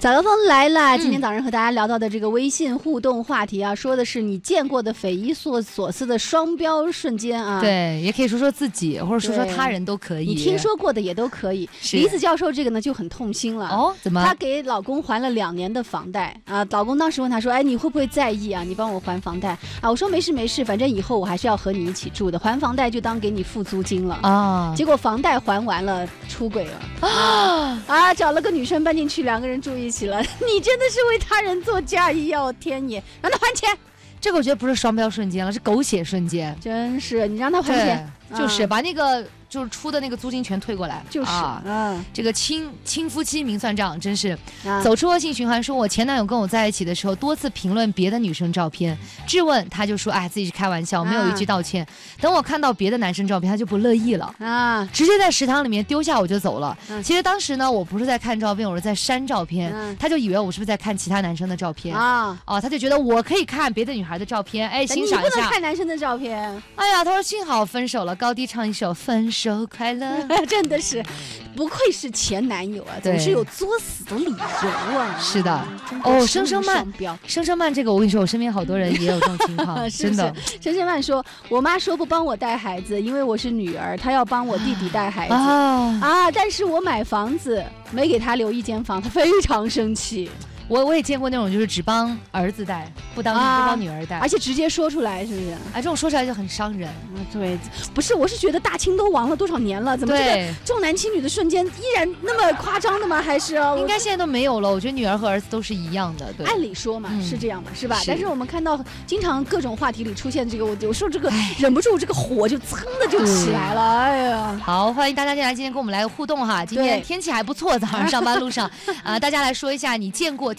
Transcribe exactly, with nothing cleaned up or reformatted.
早高峰来了，今天早上和大家聊到的这个微信互动话题啊，嗯、说的是你见过的匪夷所思的双标瞬间啊。 对，也可以说说自己，或者说说他人都可以。 你听说过的也都可以。李子教授这个呢就很痛心了。 哦，怎么？ 她给老公还了两年的房贷啊，老公当时问她说：“哎，你会不会在意啊？你帮我还房贷啊？”我说：“没事没事，反正以后我还是要和你一起住的，还房贷就当给你付租金了啊。”结果房贷还完了，出轨了啊啊！找了个女生搬进去，两个人住一起了。你真的是为他人做嫁衣啊！我天爷，让他还钱。 这个我觉得不是双标瞬间了，是狗血瞬间。 真是，你让他还钱， 就是把那个就是出的那个租金全退过来。 就是啊， 嗯，这个亲亲夫妻明算账，真是。啊、走出恶性循环，说我前男友跟我在一起的时候，多次评论别的女生照片，质问他就说，哎，自己是开玩笑，没有一句道歉。啊、等我看到别的男生照片，他就不乐意了啊，直接在食堂里面丢下我就走了。啊、其实当时呢，我不是在看照片，我是在删照片，啊、他就以为我是不是在看其他男生的照片啊？哦，他就觉得我可以看别的女孩的照片，哎，欣赏一下。 你不能看男生的照片。 哎呀，他说幸好分手了，高低唱一首《分手快乐》。 真的是，不愧是前男友啊，总是有作死的理由啊。 是的，哦，声声慢，声声慢，这个我跟你说，我身边好多人也有这种情况，真的。 声声慢说，我妈说不帮我带孩子，因为我是女儿，她要帮我弟弟带孩子啊啊！但是我买房子没给她留一间房，她非常生气。 我我也见过那种就是只帮儿子带，不当、啊、不帮女儿带， 而且直接说出来，是不是？ 哎，这种说出来就很伤人。 啊，对，不是，我是觉得大清都亡了多少年了，怎么这个重男轻女的瞬间依然那么夸张的吗？还是应该现在都没有了？我觉得女儿和儿子都是一样的。对， 按理说嘛，嗯、是这样嘛，是吧？是但是我们看到经常各种话题里出现这个，我有时候这个忍不住这个火就噌的就起来了。哎呀， 好，欢迎大家进来，今天跟我们来互动哈。今天天气还不错，早上上班路上啊、呃，大家来说一下你见过。